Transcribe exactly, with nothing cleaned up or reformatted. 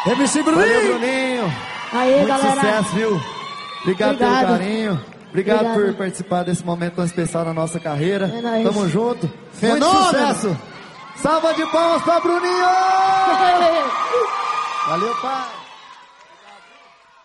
M C Bruninho. Valeu, Bruninho. Aí, Muito galera. sucesso, viu? Obrigado, Obrigado. pelo carinho. Obrigado, Obrigado. por participar desse momento tão especial na nossa carreira. É nóis. Tamo junto. Fenômeno. Muito sucesso. Salva de palmas pra Bruninho. Valeu, pai.